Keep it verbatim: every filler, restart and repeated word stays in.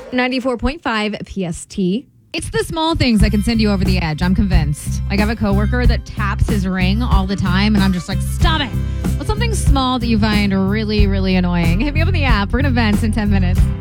ninety-four point five P S T. It's the small things that can send you over the edge. I'm convinced. Like I have a coworker that taps his ring all the time, and I'm just like, stop it. What's something small that you find really, really annoying? Hit me up on the app. We're going to vent in ten minutes.